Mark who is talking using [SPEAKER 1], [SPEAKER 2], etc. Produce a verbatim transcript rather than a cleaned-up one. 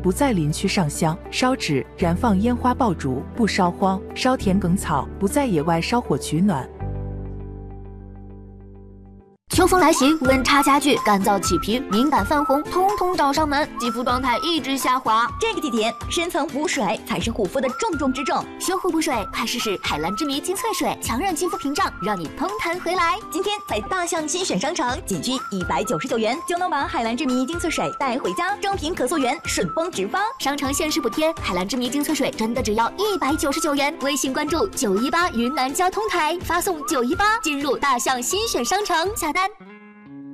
[SPEAKER 1] 不在林区上香烧纸燃放烟花爆竹，不烧荒烧田埂草，不在野外烧火取暖。
[SPEAKER 2] 秋风来袭，温差加剧，干燥起皮、敏感泛红，通通找上门，肌肤状态一直下滑。
[SPEAKER 3] 这个季节，深层补水才是护肤的重中之重。
[SPEAKER 2] 修护补水，快试试海蓝之谜精粹水，强韧肌肤屏障，让你通弹回来。
[SPEAKER 3] 今天在大象新选商城，仅需一百九十九元就能把海蓝之谜精粹水带回家，正品可溯源，顺丰直发。
[SPEAKER 2] 商城限时补贴，海蓝之谜精粹水真的只要一百九十九元。微信关注九一八云南交通台，发送九一八进入大象新选商城下单。